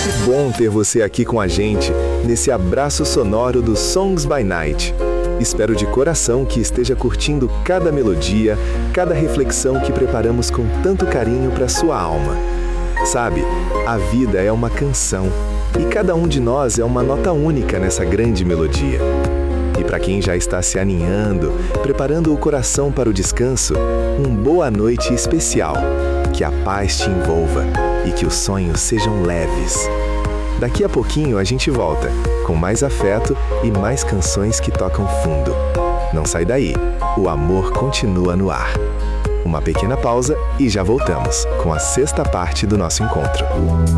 Que bom ter você aqui com a gente, nesse abraço sonoro do Songs by Night. Espero de coração que esteja curtindo cada melodia, cada reflexão que preparamos com tanto carinho para sua alma. Sabe, a vida é uma canção e cada um de nós é uma nota única nessa grande melodia. E para quem já está se aninhando, preparando o coração para o descanso, boa noite especial. Que a paz te envolva e que os sonhos sejam leves. Daqui a pouquinho a gente volta, com mais afeto e mais canções que tocam fundo. Não sai daí, o amor continua no ar. Uma pequena pausa e já voltamos com a sexta parte do nosso encontro.